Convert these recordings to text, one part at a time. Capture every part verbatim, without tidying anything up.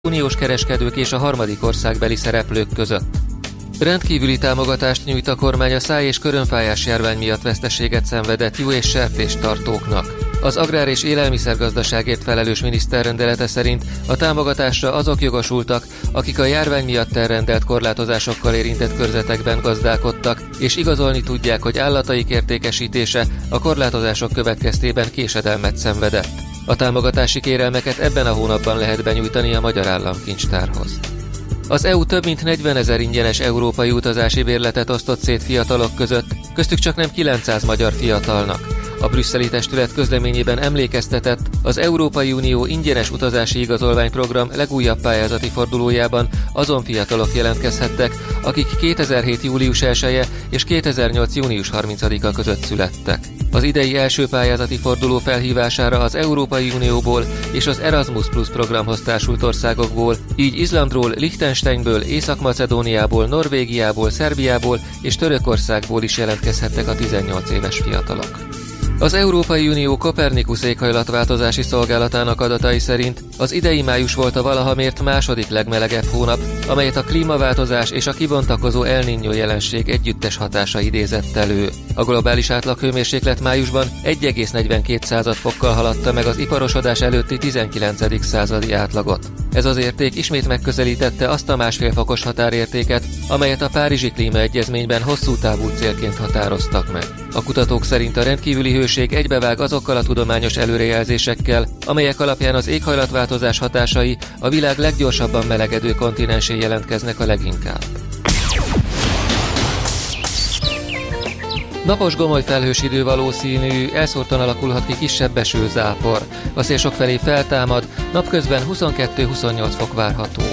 uniós kereskedők és a harmadik országbeli szereplők között. Rendkívüli támogatást nyújt a kormány a száj- és körömfájás járvány miatt veszteséget szenvedett juh- és sertéstartóknak. Az agrár- és élelmiszergazdaságért felelős miniszter rendelete szerint a támogatásra azok jogosultak, akik a járvány miatt elrendelt korlátozásokkal érintett körzetekben gazdálkodtak, és igazolni tudják, hogy állataik értékesítése a korlátozások következtében késedelmet szenvedett. A támogatási kérelmeket ebben a hónapban lehet benyújtani a Magyar Államkincstárhoz. Az é u több mint negyvenezer ingyenes európai utazási bérletet osztott szét fiatalok között, köztük csaknem kilencszáz magyar fiatalnak. A brüsszeli testület közleményében emlékeztetett, az Európai Unió ingyenes utazási igazolványprogram legújabb pályázati fordulójában azon fiatalok jelentkezhettek, akik kétezer-hét július elseje és kétezer-nyolc június harmincadika között születtek. Az idei első pályázati forduló felhívására az Európai Unióból és az Erasmus Plus programhoz társult országokból, így Izlandról, Liechtensteinből, Észak-Macedóniából, Norvégiából, Szerbiából és Törökországból is jelentkezhettek a tizennyolc éves fiatalok. Az Európai Unió Copernicus éghajlatváltozási szolgálatának adatai szerint az idei május volt a valaha mért második legmelegebb hónap, amelyet a klímaváltozás és a kibontakozó El Niño jelenség együttes hatása idézett elő. A globális átlaghőmérséklet májusban egy egész negyvenkét fokkal haladta meg az iparosodás előtti tizenkilencedik századi átlagot. Ez az érték ismét megközelítette azt a másfél fokos határértéket, amelyet a Párizsi Klímaegyezményben hosszú távú célként határoztak meg. A kutatók szerint a rendkívüli hőség egybevág azokkal a tudományos előrejelzésekkel, amelyek alapján az éghajlatváltozás hatásai a világ leggyorsabban melegedő kontinensén jelentkeznek a leginkább. Napos gomoly felhős idő valószínű, elszórtan alakulhat ki kisebb esőzápor. A szél sokfelé feltámad, napközben huszonkettő-huszonnyolc fok várható.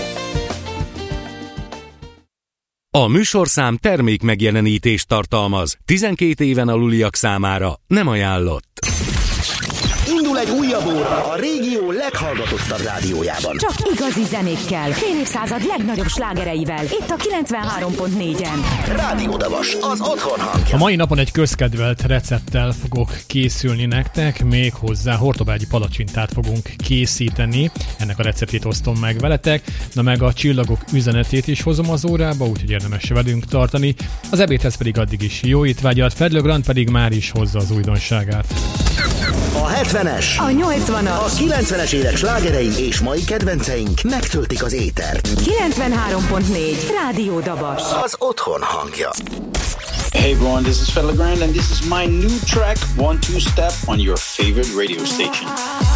A műsorszám termék megjelenítést tartalmaz. tizenkét éven aluliak számára nem ajánlott. Indul egy újabb óra a régió leghallgatottabb rádiójában. Csak igazi zenékkel, fél évszázad legnagyobb slágereivel. Itt a kilencvenhárom pont négyen. Rádió Davas, az otthon hangja. A mai napon egy közkedvelt recepttel fogok készülni nektek, még hozzá hortobágyi palacsintát fogunk készíteni. Ennek a receptét osztom meg veletek, na meg a csillagok üzenetét is hozom az órába, úgyhogy érdemes velünk tartani. Az ebédhez pedig addig is jó étvágyat, Fedle Grand pedig már is hozza az újdonságát. A hetvenes, a nyolcvanas, a kilencvenes évek slágerei és mai kedvenceink megtöltik az étert. kilencvenhárom pont négy. Rádió Dabas. Az otthon hangja. Hey everyone, this is Fedle Grand and this is my new track, One Two Step, on your favorite radio station.